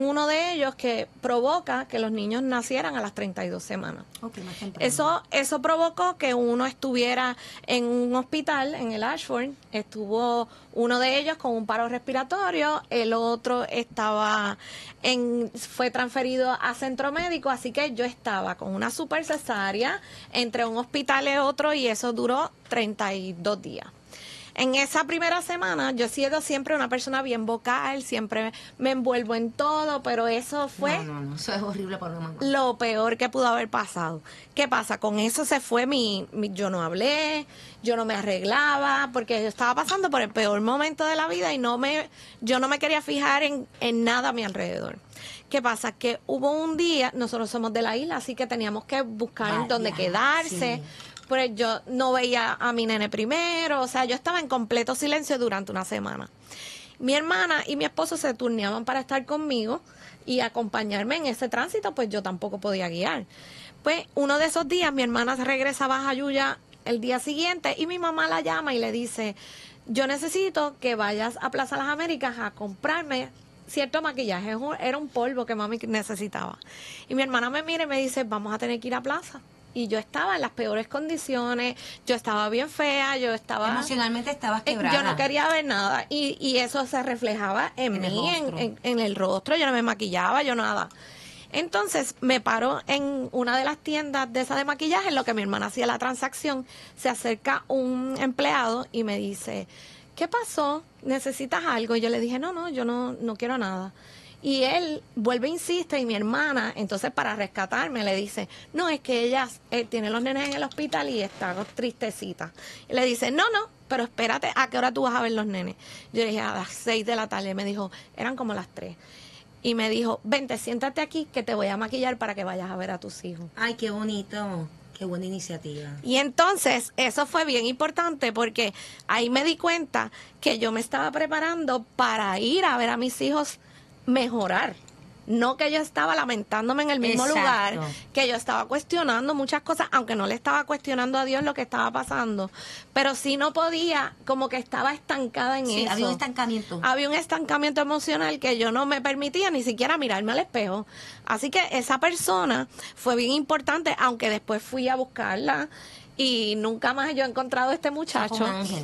uno de ellos que provoca que los niños nacieran a las 32 semanas. Okay, más temprano. Eso provocó que uno estuviera en un hospital, en el Ashford. Estuvo uno de ellos con un paro respiratorio, el otro fue transferido a centro médico, así que yo estaba con una super cesárea entre un hospital y otro, y eso duró 32 días. En esa primera semana yo he sido siempre una persona bien vocal, siempre me envuelvo en todo, pero eso fue No, eso es horrible para una mamá. lo peor que pudo haber pasado. ¿Qué pasa? Con eso se fue yo no hablé, yo no me arreglaba, porque yo estaba pasando por el peor momento de la vida y yo no me quería fijar en nada a mi alrededor. ¿Qué pasa? Que hubo un día, nosotros somos de la isla, así que teníamos que buscar dónde quedarse. Sí. Pues yo no veía a mi nene primero, o sea, yo estaba en completo silencio durante una semana. Mi hermana y mi esposo se turneaban para estar conmigo y acompañarme en ese tránsito, pues yo tampoco podía guiar. Pues uno de esos días mi hermana se regresa a Jayuya el día siguiente y mi mamá la llama y le dice, yo necesito que vayas a Plaza Las Américas a comprarme cierto maquillaje. Era un polvo que mami necesitaba. Y mi hermana me mira y me dice, vamos a tener que ir a Plaza. Y yo estaba en las peores condiciones, yo estaba bien fea, yo estaba... Emocionalmente estabas quebrada. Yo no quería ver nada y eso se reflejaba en mí, en el rostro, yo no me maquillaba, yo nada. Entonces me paro en una de las tiendas de esa de maquillaje, en lo que mi hermana hacía la transacción, se acerca un empleado y me dice, ¿qué pasó? ¿Necesitas algo? Y yo le dije, no, yo no quiero nada. Y él vuelve e insiste y mi hermana, entonces para rescatarme, le dice, no, es que ella tiene los nenes en el hospital y está tristecita. Y le dice, no, pero espérate, ¿a qué hora tú vas a ver los nenes? Yo le dije, a las 6 de la tarde. Me dijo, eran como las 3. Y me dijo, vente, siéntate aquí que te voy a maquillar para que vayas a ver a tus hijos. Ay, qué bonito. Qué buena iniciativa. Y entonces eso fue bien importante porque ahí me di cuenta que yo me estaba preparando para ir a ver a mis hijos mejorar. No que yo estaba lamentándome en el mismo lugar, que yo estaba cuestionando muchas cosas, aunque no le estaba cuestionando a Dios lo que estaba pasando, pero sí no podía, como que estaba estancada en eso. Había un estancamiento. Había un estancamiento emocional que yo no me permitía ni siquiera mirarme al espejo. Así que esa persona fue bien importante, aunque después fui a buscarla y nunca más yo he encontrado a este muchacho. Ángel.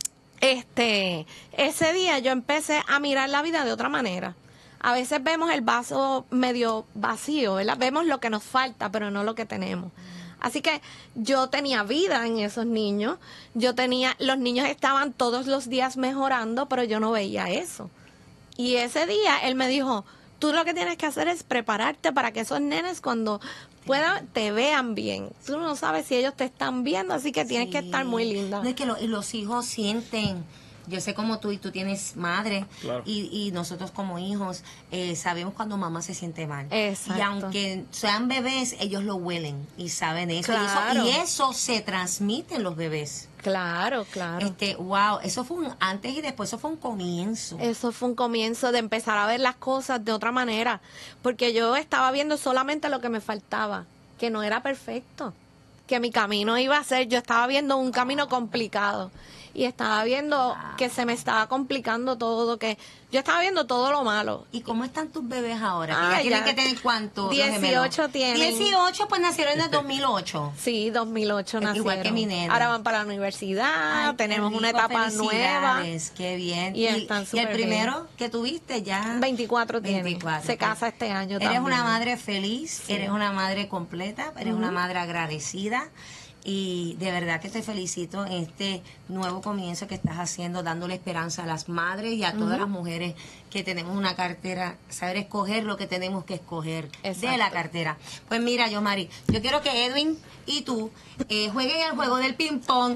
Ese día yo empecé a mirar la vida de otra manera. A veces vemos el vaso medio vacío, ¿verdad? Vemos lo que nos falta, pero no lo que tenemos. Así que yo tenía vida en esos niños. Los niños estaban todos los días mejorando, pero yo no veía eso. Y ese día él me dijo, tú lo que tienes que hacer es prepararte para que esos nenes cuando puedan te vean bien. Tú no sabes si ellos te están viendo, así que tienes que estar muy linda. No, es que los hijos sienten. Yo sé como tú, y tú tienes madre, claro. y nosotros como hijos sabemos cuando mamá se siente mal. Exacto. Y aunque sean bebés, ellos lo huelen y saben eso. Claro. Y eso se transmite en los bebés. Claro. Wow, eso fue un antes y después, eso fue un comienzo. Eso fue un comienzo de empezar a ver las cosas de otra manera, porque yo estaba viendo solamente lo que me faltaba, que no era perfecto, que mi camino iba a ser, yo estaba viendo un camino complicado. Y estaba viendo que se me estaba complicando todo, que yo estaba viendo todo lo malo. ¿Y cómo están tus bebés ahora? ¿Tienen que tener cuánto? 18 tienen. 18, pues nacieron en el 2008. Sí, 2008 nacieron. Igual que mi nena. Ahora van para la universidad, ay, tenemos una etapa nueva. Qué bien. Y están ¿Y el primero bien. que tuviste ya? 24 tiene. Se casa este año también. Eres una madre feliz, sí. Eres una madre completa, eres una madre agradecida. Y de verdad que te felicito en este nuevo comienzo que estás haciendo, dándole esperanza a las madres y a todas las mujeres que tenemos una cartera, saber escoger lo que tenemos que escoger. Exacto. De la cartera. Pues mira, Yomari, yo quiero que Edwin y tú jueguen el juego del ping-pong.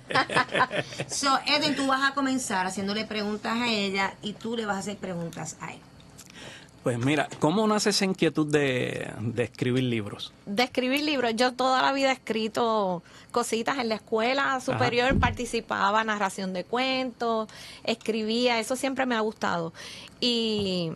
Edwin, tú vas a comenzar haciéndole preguntas a ella y tú le vas a hacer preguntas a él. Pues mira, ¿cómo nace esa inquietud de escribir libros? De escribir libros. Yo toda la vida he escrito cositas en la escuela superior. Ajá. Participaba, narración de cuentos, escribía, eso siempre me ha gustado. Y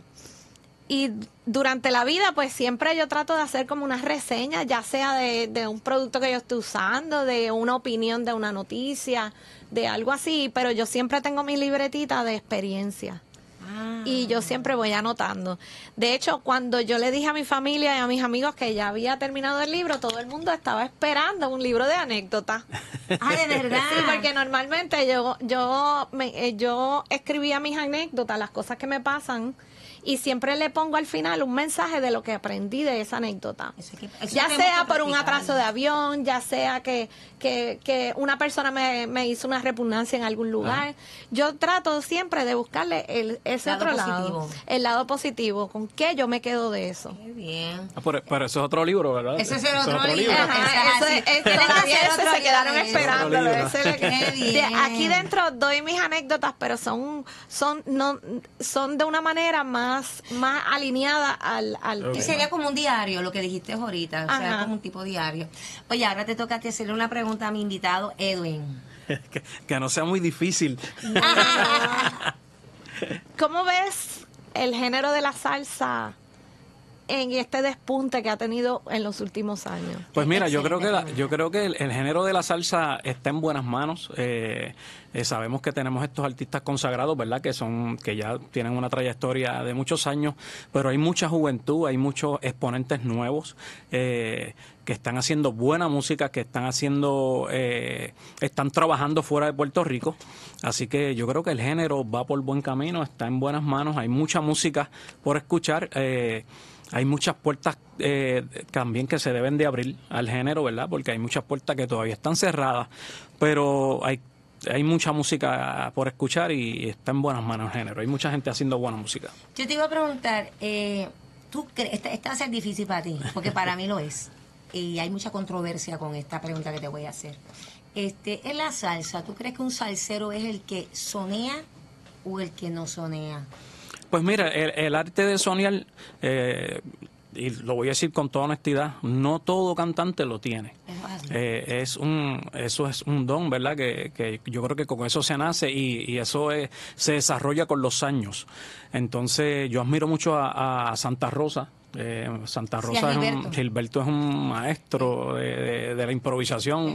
durante la vida, pues siempre yo trato de hacer como unas reseñas, ya sea de un producto que yo estoy usando, de una opinión de una noticia, de algo así, pero yo siempre tengo mi libretita de experiencia. Y yo siempre voy anotando. De hecho, cuando yo le dije a mi familia y a mis amigos que ya había terminado el libro, todo el mundo estaba esperando un libro de anécdotas. Ah, de verdad. Sí, porque normalmente yo escribía mis anécdotas, las cosas que me pasan, y siempre le pongo al final un mensaje de lo que aprendí de esa anécdota. Ya sea por un atraso de avión, ya sea que una persona me hizo una repugnancia en algún lugar. Yo trato siempre de buscarle ese otro lado, el lado positivo, con qué yo me quedo de eso. Qué bien. Pero eso es otro libro, ¿verdad? Ese es el otro libro. Todavía ese se quedaron esperándolo. Qué bien. Aquí dentro doy mis anécdotas, pero son de una manera más alineada al Y sería como un diario, lo que dijiste ahorita, o sea, como un tipo diario. Oye, ahora te toca hacerle una pregunta a mi invitado, Edwin. que no sea muy difícil. ¿Cómo ves el género de la salsa en este despunte que ha tenido en los últimos años? Pues mira, yo creo que el género de la salsa está en buenas manos. Sabemos que tenemos estos artistas consagrados, ¿verdad? Que ya tienen una trayectoria de muchos años, pero hay mucha juventud, hay muchos exponentes nuevos que están haciendo buena música, que están trabajando fuera de Puerto Rico. Así que yo creo que el género va por buen camino, está en buenas manos, hay mucha música por escuchar. Hay muchas puertas también que se deben de abrir al género, ¿verdad? Porque hay muchas puertas que todavía están cerradas, pero hay mucha música por escuchar y está en buenas manos el género. Hay mucha gente haciendo buena música. Yo te iba a preguntar, ¿tú crees, esta va a ser difícil para ti? Porque para mí lo es. Y hay mucha controversia con esta pregunta que te voy a hacer. En la salsa, ¿tú crees que un salsero es el que sonea o el que no sonea? Pues mira, el arte de sonear, y lo voy a decir con toda honestidad, no todo cantante lo tiene. Eso es un don, ¿verdad? Que yo creo que con eso se nace y eso se desarrolla con los años. Entonces yo admiro mucho a Santa Rosa. Santa Rosa Gilberto es un maestro de la improvisación,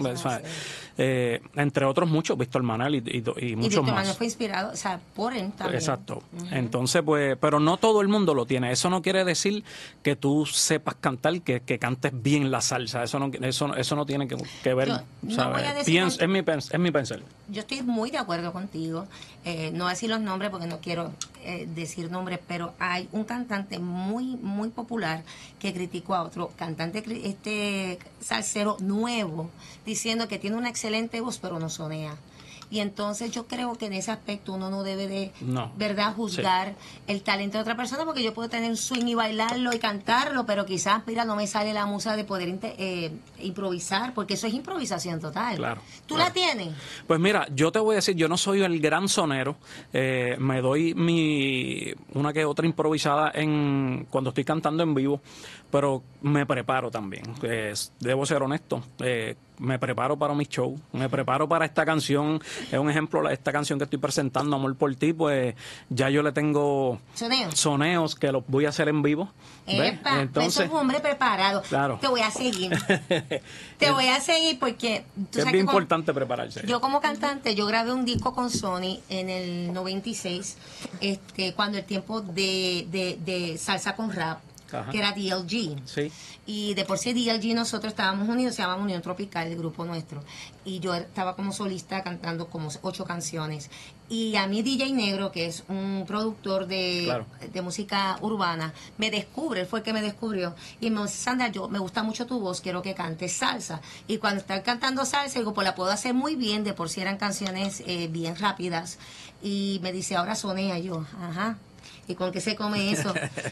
entre otros muchos, Víctor Manuel y muchos más. Víctor Manuel fue inspirado, o sea, por él también. Exacto. Entonces, pues, pero no todo el mundo lo tiene. Eso no quiere decir que tú sepas cantar, que cantes bien la salsa. Eso no tiene que ver. Es mi pensar. Yo estoy muy de acuerdo contigo. No voy a decir los nombres porque no quiero decir nombres, pero hay un cantante muy, muy popular que criticó a otro cantante salsero nuevo diciendo que tiene una excelente voz pero no sonea. Y entonces yo creo que en ese aspecto uno no debe de, ¿verdad?, juzgar el talento de otra persona, porque yo puedo tener un swing y bailarlo y cantarlo, pero quizás, mira, no me sale la musa de poder improvisar, porque eso es improvisación total. Claro, ¿Tú la tienes? Pues mira, yo te voy a decir, yo no soy el gran sonero, me doy una que otra improvisada cuando estoy cantando en vivo, pero me preparo también, debo ser honesto. Me preparo para mis shows, me preparo para esta canción. Es un ejemplo, esta canción que estoy presentando, Amor por ti, pues ya yo le tengo soneos que los voy a hacer en vivo. Epa, entonces, es un hombre preparado. Claro. Te voy a seguir. Te voy a seguir porque tú es bien importante prepararse. Yo como cantante, yo grabé un disco con Sony en el 96, cuando el tiempo de salsa con rap. Ajá. Que era DLG. Sí. Y de por sí DLG nosotros estábamos unidos, se llamaba Unión Tropical, el grupo nuestro. Y yo estaba como solista cantando como 8 canciones. Y a mí DJ Negro, que es un productor de música urbana, me descubre, él fue el que me descubrió. Y me dice, Sandra, me gusta mucho tu voz, quiero que cantes salsa. Y cuando estaba cantando salsa, digo, pues la puedo hacer muy bien, de por sí eran canciones bien rápidas. Y me dice, ahora sonea yo, ajá. ¿Y con qué se come eso?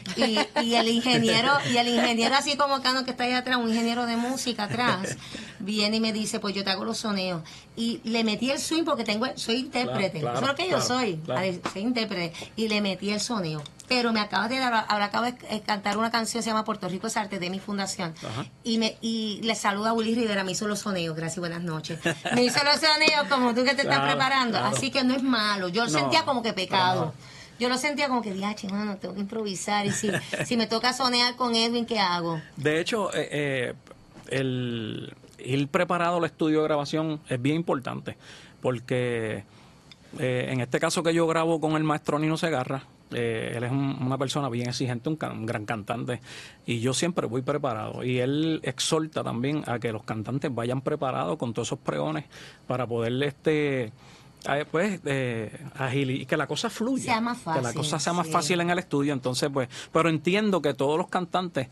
Y el ingeniero así como Cano, que está ahí atrás, un ingeniero de música atrás, viene y me dice, pues yo te hago los soneos. Y le metí el swing porque soy intérprete. Eso es lo que yo soy. Soy intérprete. Y le metí el soneo. Pero ahora acabo de cantar una canción que se llama Puerto Rico es Arte, de mi fundación. Ajá. Y le saluda a Willy Rivera, me hizo los soneos, gracias y buenas noches. Me hizo los soneos como tú que te estás preparando. Así que no es malo. Yo sentía como que pecado. Yo lo sentía como que, diache, mano, tengo que improvisar. Y si me toca sonear con Edwin, ¿qué hago? De hecho, el ir preparado al estudio de grabación es bien importante. Porque en este caso que yo grabo con el maestro Nino Segarra, Él es una persona bien exigente, un gran cantante, y yo siempre voy preparado. Y él exhorta también a que los cantantes vayan preparados con todos esos pregones para poder y que la cosa fluya, sea más fácil, que la cosa sea más sí. fácil en el estudio. Entonces, pues, pero entiendo que todos los cantantes,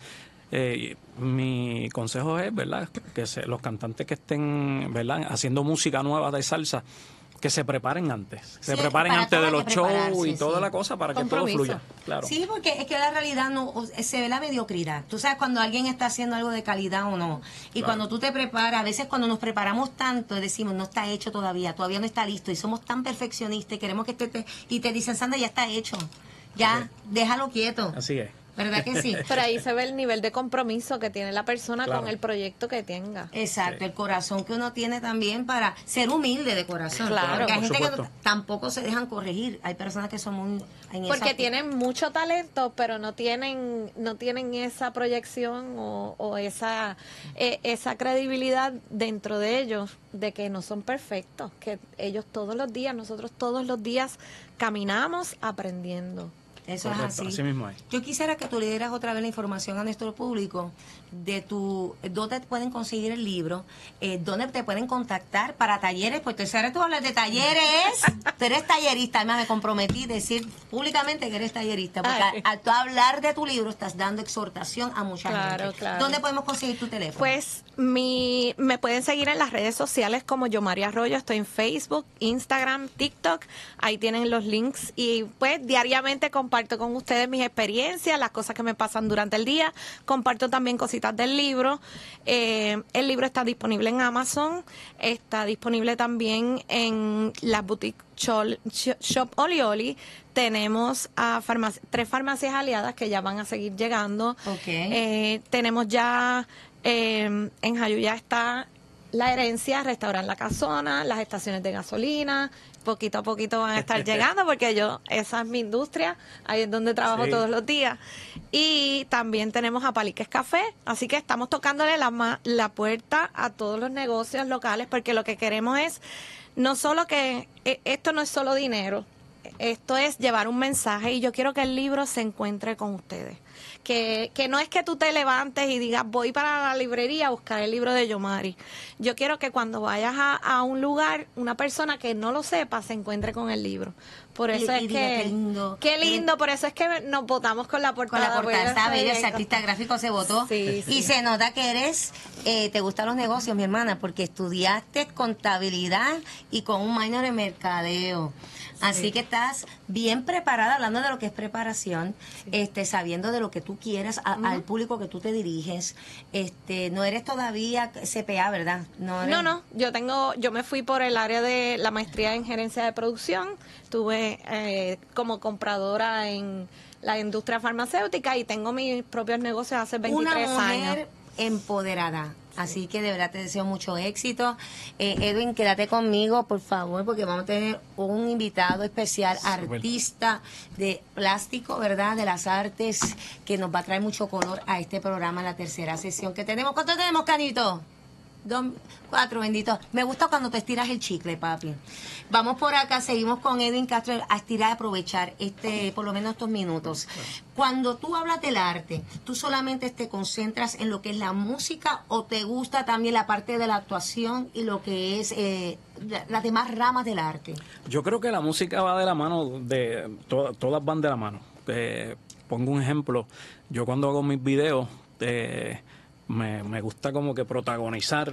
mi consejo es, ¿verdad?, que los cantantes que estén, ¿verdad?, haciendo música nueva de salsa, que se preparen antes, Sí, para antes todo de hay los que shows prepararse, y toda sí. la cosa para que todo Compromiso. fluya. Claro. Sí, porque es que la realidad no se ve la mediocridad. Tú sabes cuando alguien está haciendo algo de calidad o no. Y Claro. cuando tú te preparas, a veces cuando nos preparamos tanto, decimos, no está hecho todavía no está listo. Y somos tan perfeccionistas y queremos que y te dicen, Sandra, ya está hecho. Ya, déjalo quieto. Así es. ¿Verdad que sí? Pero ahí se ve el nivel de compromiso que tiene la persona Claro. con el proyecto que tenga. Exacto, Sí. el corazón que uno tiene también para ser humilde de corazón. Claro. Porque hay Por gente que supuesto. tampoco se dejan corregir. Hay personas que son muy... Porque tienen mucho talento, pero no tienen esa proyección o esa credibilidad dentro de ellos de que no son perfectos, que nosotros todos los días caminamos aprendiendo. Eso Correcto, es así. así mismo es. Yo quisiera que tú le dieras otra vez la información a nuestro público de dónde pueden conseguir el libro, dónde te pueden contactar para talleres, pues tú hablas de talleres, tú eres tallerista, además me comprometí a decir públicamente que eres tallerista, porque Ay. al tú hablar de tu libro estás dando exhortación a mucha Claro, gente. claro. ¿Dónde podemos conseguir tu teléfono? Pues me pueden seguir en las redes sociales como Yomari Arroyo, estoy en Facebook, Instagram, TikTok, ahí tienen los links y pues diariamente comparto con ustedes mis experiencias, las cosas que me pasan durante el día, comparto también cositas del libro. El libro está disponible en Amazon, está disponible también en la boutique Shop Oli Oli. Tenemos a 3 farmacias aliadas que ya van a seguir llegando. Ok. Tenemos ya en Jayuya está La Herencia, Restaurant La Casona, las estaciones de gasolina. Poquito a poquito van a estar llegando porque esa es mi industria, ahí es donde trabajo Sí. todos los días. Y también tenemos a Paliques Café, así que estamos tocándole la puerta a todos los negocios locales porque lo que queremos es no solo esto no es solo dinero, esto es llevar un mensaje y yo quiero que el libro se encuentre con ustedes. Que no es que tú te levantes y digas voy para la librería a buscar el libro de Yomari. Yo quiero que cuando vayas a un lugar, una persona que no lo sepa se encuentre con el libro. Por eso Y es diga, que... qué lindo. Qué lindo, por eso es que nos votamos con la portada. Con la portada, porque está yo bello, estoy ese artista gráfico se votó. Sí, sí. Y se nota que te gustan los negocios, mi hermana, porque estudiaste contabilidad y con un minor en mercadeo. Así que estás bien preparada, hablando de lo que es preparación, sabiendo de lo que tú quieras, al público que tú te diriges. No eres todavía CPA, ¿verdad? No, yo me fui por el área de la maestría en gerencia de producción, estuve como compradora en la industria farmacéutica y tengo mis propios negocios hace 23 Una años. mujer empoderada. Así que de verdad te deseo mucho éxito. Edwin, quédate conmigo, por favor, porque vamos a tener un invitado especial, Súper. artista de plástico, ¿verdad? De las artes, que nos va a traer mucho color a este programa, la tercera sesión que tenemos. ¿Cuánto tenemos, Canito? 4, bendito. Me gusta cuando te estiras el chicle, papi. Vamos por acá, seguimos con Edwin Castro a estirar y aprovechar por lo menos estos minutos. Cuando tú hablas del arte, ¿tú solamente te concentras en lo que es la música o te gusta también la parte de la actuación y lo que es las demás ramas del arte? Yo creo que la música va de la mano, todas van de la mano. Pongo un ejemplo, yo cuando hago mis videos, me gusta como que protagonizar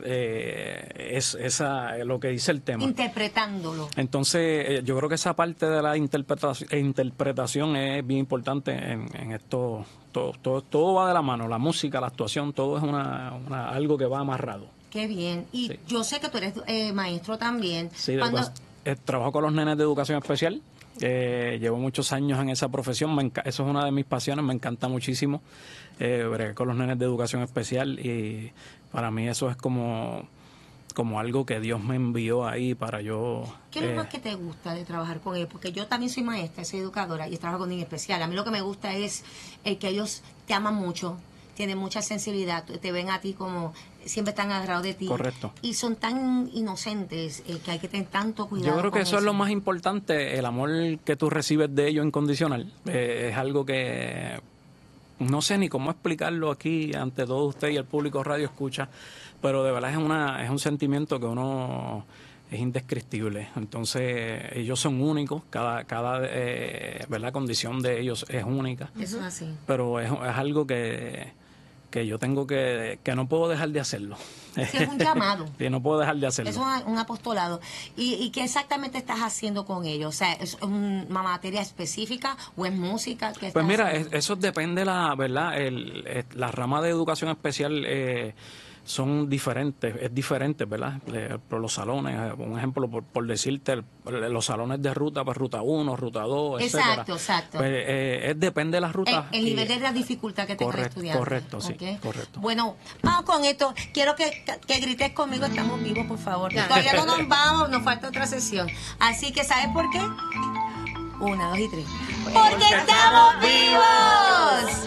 lo que dice el tema. Interpretándolo. Entonces, yo creo que esa parte de la interpretación es bien importante en esto. Todo va de la mano, la música, la actuación, todo es algo que va amarrado. Qué bien. Y Sí. yo sé que tú eres maestro también. Sí, Cuando- trabajo con los nenes de educación especial. Llevo muchos años en esa profesión. Eso es una de mis pasiones. Me encanta muchísimo bregar con los nenes de educación especial. Y para mí eso es como algo que Dios me envió ahí para yo... ¿Qué es lo más que te gusta de trabajar con ellos? Porque yo también soy maestra, soy educadora y trabajo con niños especiales. A mí lo que me gusta es que ellos te aman mucho, tienen mucha sensibilidad, te ven a ti como siempre están agarrados de ti. Correcto. Y son tan inocentes que hay que tener tanto cuidado. Yo creo que con eso es lo más importante, el amor que tú recibes de ellos incondicional. Es algo que no sé ni cómo explicarlo aquí ante todos ustedes y el público radio escucha, pero de verdad es un sentimiento que uno es indescriptible. Entonces ellos son únicos, cada ¿verdad? Condición de ellos es única. Eso es así. Pero es algo que yo tengo que no puedo dejar de hacerlo. Sí, es un llamado. Sí, no puedo dejar de hacerlo. Es un apostolado. ¿Y qué exactamente estás haciendo con ellos? O sea, ¿es una materia específica o es música? Pues mira, eso depende, ¿verdad? La rama de educación especial son diferentes, es diferente, ¿verdad? Por los salones, un ejemplo, por decirte, los salones de ruta, pues ruta 1, ruta 2, etcétera. Exacto. Pues, depende de las rutas. El nivel de la dificultad que tenga el estudiante. Correcto, sí, ¿Okay? correcto. Bueno, vamos con esto. Quiero que grites conmigo, estamos vivos, por favor. Todavía no nos vamos, nos falta otra sesión. Así que, ¿sabes por qué? 1, 2 y 3. ¡Porque estamos vivos!